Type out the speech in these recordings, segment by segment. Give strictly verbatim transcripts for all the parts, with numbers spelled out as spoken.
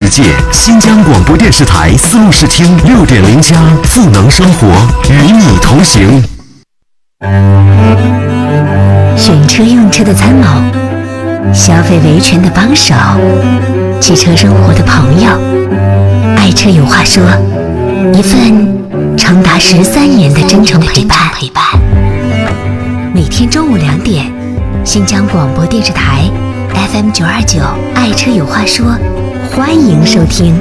界，新疆广播电视台思路视听六点零加赋能生活，与你同行。 选车用车的参谋，消费维权的帮手，汽车生活的朋友，爱车有话说，一份长达十三年的真诚陪伴。每天中午两点，新疆广播电视台 F M 九二九，爱车有话说，欢迎收听。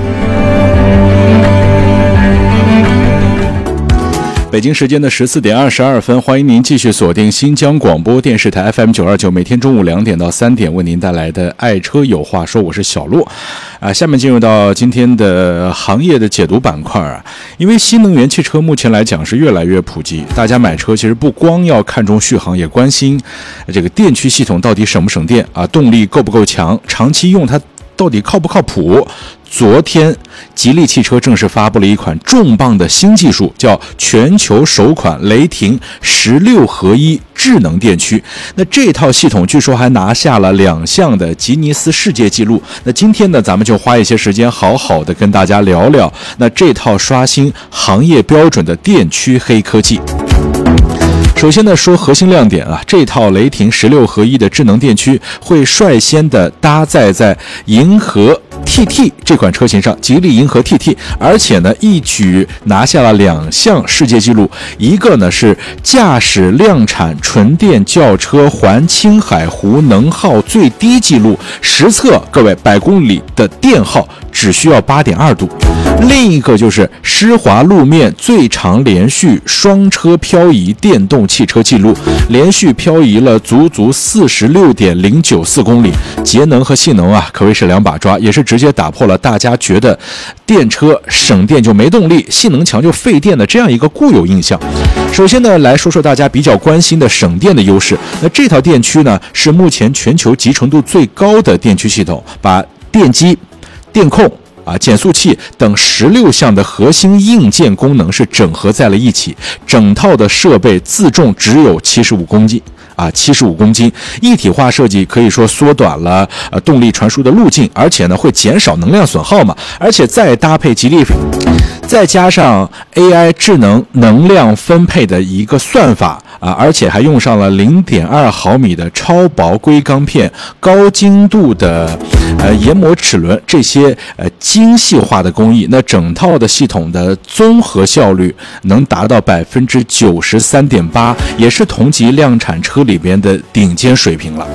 北京时间的十四点二十二分，欢迎您继续锁定新疆广播电视台 F M 九二九，每天中午两点到三点为您带来的爱车有话说，我是小洛。啊，下面进入到今天的行业的解读板块啊。因为新能源汽车目前来讲是越来越普及，大家买车其实不光要看重续航，也关心这个电驱系统到底省不省电啊，动力够不够强，长期用它到底靠不靠谱。昨天吉利汽车正式发布了一款重磅的新技术，叫全球首款雷霆十六合一智能电驱。那这套系统据说还拿下了两项的吉尼斯世界纪录。那今天呢，咱们就花一些时间好好的跟大家聊聊那这套刷新行业标准的电驱黑科技。首先呢，说核心亮点啊，这套雷霆十六合一的智能电驱会率先的搭载在银河 T T 这款车型上，吉利银河 T T， 而且呢一举拿下了两项世界纪录，一个呢是驾驶量产纯电轿车环青海湖能耗最低纪录，实测各位百公里的电耗只需要 八点二度。另一个就是湿滑路面最长连续双车漂移电动汽车记录，连续漂移了足足 四十六点零九四公里，节能和性能啊可谓是两把抓，也是直接打破了大家觉得电车省电就没动力，性能强就费电的这样一个固有印象。首先呢，来说说大家比较关心的省电的优势。那这套电驱呢是目前全球集成度最高的电驱系统，把电机、电控啊，减速器等十六项的核心硬件功能是整合在了一起，整套的设备自重只有七十五公斤啊，七十五公斤，一体化设计可以说缩短了呃动力传输的路径，而且呢会减少能量损耗嘛，而且再搭配吉利，再加上 A I 智能能量分配的一个算法啊，而且还用上了 零点二毫米的超薄硅钢片、高精度的呃研磨齿轮，这些呃精细化的工艺，那整套的系统的综合效率能达到 百分之九十三点八， 也是同级量产车里边的顶尖水平了。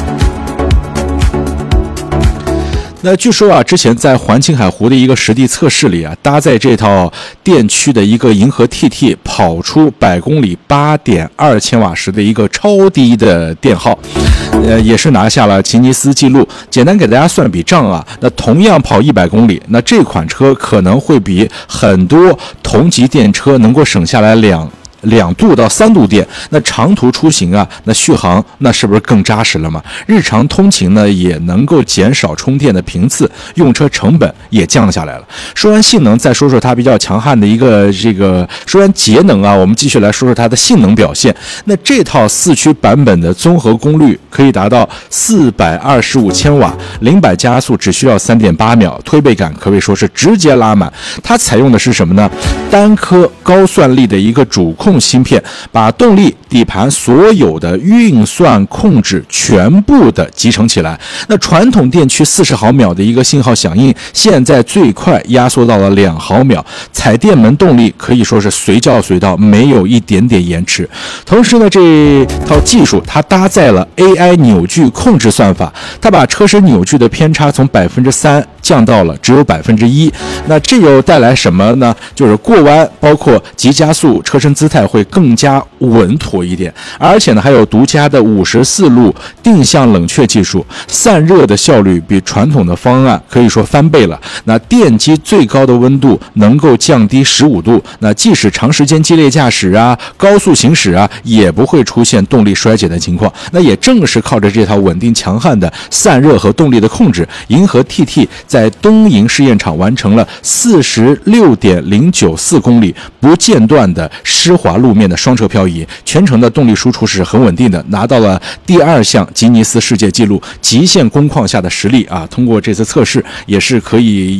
那据说啊，之前在环青海湖的一个实地测试里啊，搭载这套电驱的一个银河 T T 跑出百公里 八点二千瓦时的一个超低的电耗，呃，也是拿下了吉尼斯纪录。简单给大家算笔账啊，那同样跑一百公里，那这款车可能会比很多同级电车能够省下来两两度到三度电，那长途出行啊，那续航那是不是更扎实了嘛？日常通勤呢也能够减少充电的频次，用车成本也降下来了。说完性能，再说说它比较强悍的一个这个，说完节能啊，我们继续来说说它的性能表现。那这套四驱版本的综合功率可以达到四百二十五千瓦，零百加速只需要 三点八秒，推背感可谓说是直接拉满。它采用的是什么呢？单颗高算力的一个主控芯片，把动力、底盘所有的运算控制全部的集成起来。那传统电驱四十毫秒的一个信号响应，现在最快压缩到了两毫秒，踩电门动力可以说是随叫随到，没有一点点延迟。同时呢，这套技术它搭载了 A I 扭矩控制算法，它把车身扭矩的偏差从百分之三降到了只有百分之一。那这又带来什么呢？就是过弯，包括急加速，车身姿态会更加稳妥一点，而且呢还有独家的五十四路定向冷却技术，散热的效率比传统的方案可以说翻倍了。那电机最高的温度能够降低十五度，那即使长时间激烈驾驶啊、高速行驶啊，也不会出现动力衰减的情况。那也正是靠着这套稳定强悍的散热和动力的控制，银河 T T 在东营试验场完成了 四十六点零九四公里不间断的湿滑路面的双车漂移，全程的动力输出是很稳定的，拿到了第二项吉尼斯世界纪录。极限工况下的实力啊，通过这次测试也是可以